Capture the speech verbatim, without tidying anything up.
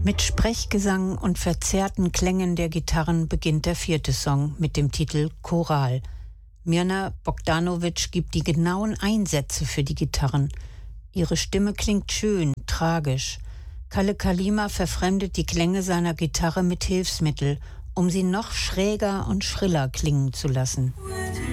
Mit Sprechgesang und verzerrten Klängen der Gitarren beginnt der vierte Song mit dem Titel Choral. Mirna Bogdanovic gibt die genauen Einsätze für die Gitarren. Ihre Stimme klingt schön, tragisch. Kalle Kalima verfremdet die Klänge seiner Gitarre mit Hilfsmittel, um sie noch schräger und schriller klingen zu lassen.